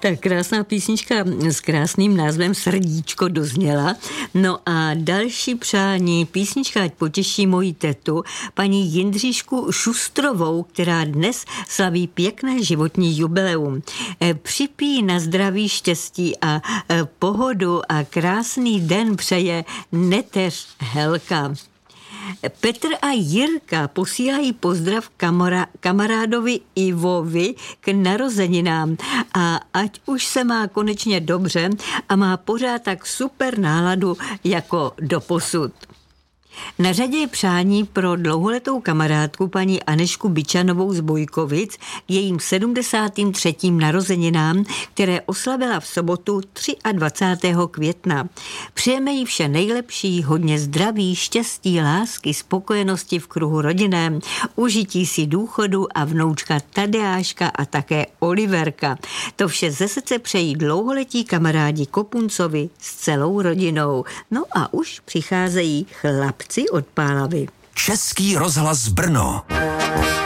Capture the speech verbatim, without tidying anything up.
Tak krásná písnička s krásným názvem Srdíčko dozněla. No a další přání písnička, ať potěší moji tetu, paní Jindřišku Šustrovou, která dnes slaví pěkné životní jubileum. Připí na zdraví, štěstí a pohodu a krásný den přeje neteř Helka. Petr a Jirka posílají pozdrav kamara, kamarádovi Ivovi k narozeninám a ať už se má konečně dobře a má pořád tak super náladu jako doposud. Na řadě je přání pro dlouholetou kamarádku paní Anežku Byčanovou z Bojkovic k jejím sedmdesátým třetím narozeninám, které oslavila v sobotu dvacátého třetího května. Přejeme jí vše nejlepší, hodně zdraví, štěstí, lásky, spokojenosti v kruhu rodinném, užití si důchodu a vnoučka Tadeáška a také Oliverka. To vše ze srdce přejí dlouholetí kamarádi Kopuncovi s celou rodinou. No a už přicházejí chlapci od Pálavy. Český rozhlas Brno.